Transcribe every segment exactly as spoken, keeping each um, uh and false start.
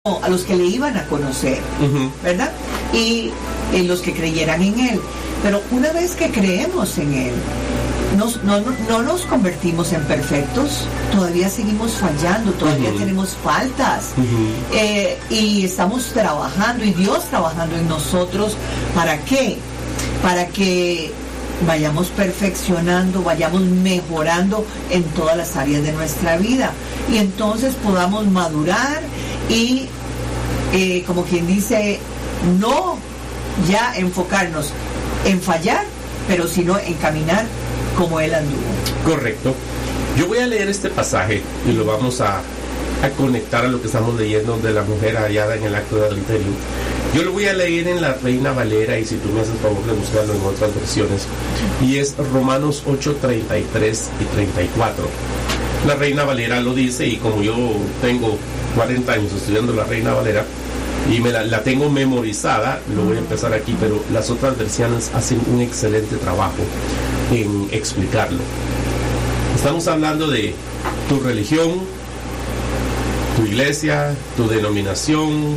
a los que le iban a conocer, uh-huh. ¿verdad? Y eh, los que creyeran en Él. Pero una vez que creemos en Él, nos, no, no, no nos convertimos en perfectos, todavía seguimos fallando, todavía uh-huh. tenemos faltas, uh-huh. eh, y estamos trabajando, y Dios trabajando en nosotros. ¿Para qué? Para que vayamos perfeccionando, vayamos mejorando en todas las áreas de nuestra vida, y entonces podamos madurar y, eh, como quien dice, no ya enfocarnos en fallar, pero sino en caminar como Él anduvo. Correcto. Yo voy a leer este pasaje y lo vamos a, a conectar a lo que estamos leyendo de la mujer hallada en el acto de adulterio. Yo lo voy a leer en la Reina Valera, y si tú me haces favor de buscarlo en otras versiones, y es Romanos ocho, treinta y tres y treinta y cuatro. La Reina Valera lo dice, y como yo tengo cuarenta años estudiando la Reina Valera y me la, la tengo memorizada, lo voy a empezar aquí, pero las otras versiones hacen un excelente trabajo en explicarlo. Estamos hablando de tu religión, tu iglesia, tu denominación,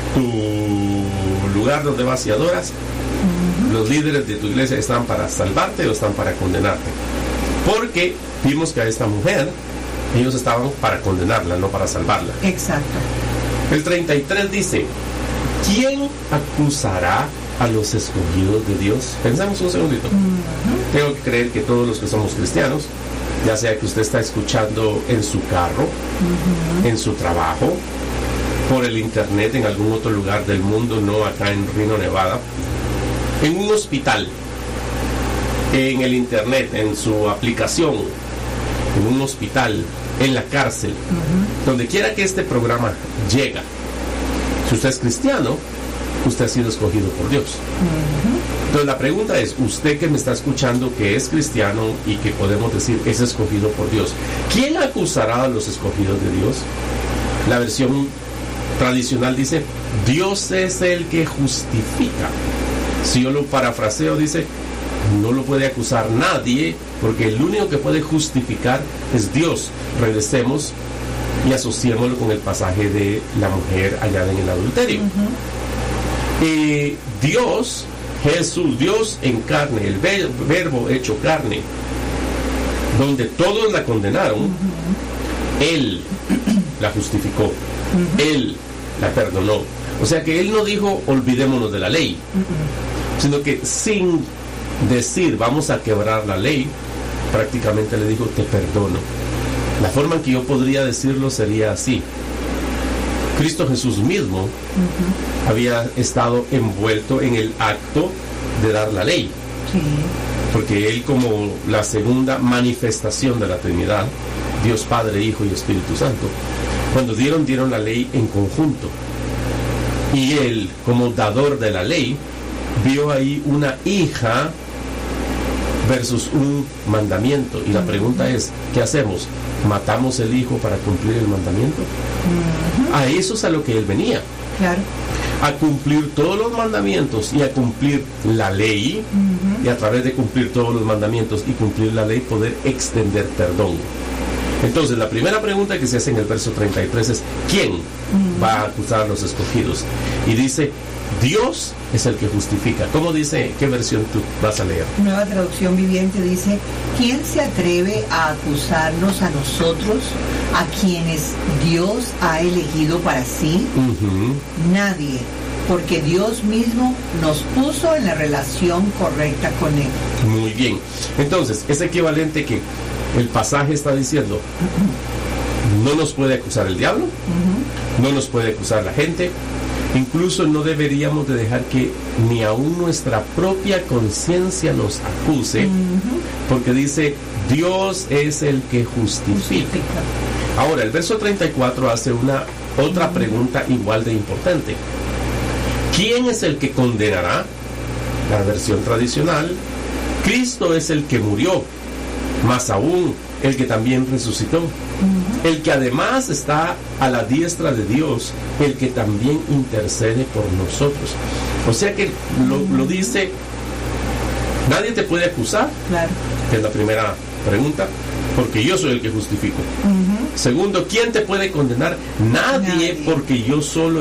tu lugar donde vas y adoras. Uh-huh. Los líderes de tu iglesia están para salvarte o están para condenarte, porque vimos que a esta mujer ellos estaban para condenarla, no para salvarla. Exacto. El treinta y tres dice: ¿quién acusará a los escogidos de Dios? Pensamos un segundito. Uh-huh. Tengo que creer que todos los que somos cristianos, ya sea que usted está escuchando en su carro, uh-huh. en su trabajo, por el internet, en algún otro lugar del mundo, no acá en Reno, Nevada, en un hospital, en el internet, en su aplicación, en un hospital, en la cárcel, uh-huh. donde quiera que este programa llega, si usted es cristiano, usted ha sido escogido por Dios. Uh-huh. Entonces la pregunta es, usted que me está escuchando, que es cristiano y que podemos decir es escogido por Dios, ¿quién acusará a los escogidos de Dios? La versión tradicional dice: Dios es el que justifica. Si yo lo parafraseo, dice: no lo puede acusar nadie, porque el único que puede justificar es Dios. Regresemos y asociémoslo con el pasaje de la mujer hallada en el adulterio. Uh-huh. eh, Dios, Jesús, Dios en carne, el ver, verbo hecho carne, donde todos la condenaron, uh-huh. Él la justificó, uh-huh. Él la perdonó. O sea que Él no dijo olvidémonos de la ley, uh-huh. sino que sin decir vamos a quebrar la ley, prácticamente le dijo te perdono. La forma en que yo podría decirlo sería así: Cristo Jesús mismo uh-huh. había estado envuelto en el acto de dar la ley, sí. porque Él, como la segunda manifestación de la Trinidad, Dios Padre, Hijo y Espíritu Santo, cuando dieron, dieron la ley en conjunto, y Él, como dador de la ley, vio ahí una hija versus un mandamiento, y la pregunta es, ¿qué hacemos? ¿Matamos el hijo para cumplir el mandamiento? Uh-huh. A eso es a lo que Él venía, claro. a cumplir todos los mandamientos y a cumplir la ley, uh-huh. y a través de cumplir todos los mandamientos y cumplir la ley poder extender perdón. Entonces la primera pregunta que se hace en el verso treinta y tres es: ¿quién uh-huh. va a acusar a los escogidos? Y dice: Dios es el que justifica. ¿Cómo dice? ¿Qué versión tú vas a leer? Nueva Traducción Viviente dice: ¿quién se atreve a acusarnos a nosotros, a quienes Dios ha elegido para sí? Uh-huh. Nadie, porque Dios mismo nos puso en la relación correcta con Él. Muy bien. Entonces, es equivalente que el pasaje está diciendo: uh-huh. no nos puede acusar el diablo, uh-huh. no nos puede acusar la gente. Incluso no deberíamos de dejar que ni aún nuestra propia conciencia nos acuse, uh-huh. porque dice: Dios es el que justifica. justifica. Ahora, el verso treinta y cuatro hace una otra uh-huh. pregunta igual de importante: ¿quién es el que condenará? La versión tradicional: Cristo es el que murió, más aún el que también resucitó, uh-huh. el que además está a la diestra de Dios, el que también intercede por nosotros. O sea que lo, uh-huh. lo dice, nadie te puede acusar, claro. que es la primera pregunta. porque yo soy el que justifico. Uh-huh. Segundo, ¿quién te puede condenar? Nadie, Nadie. porque yo solo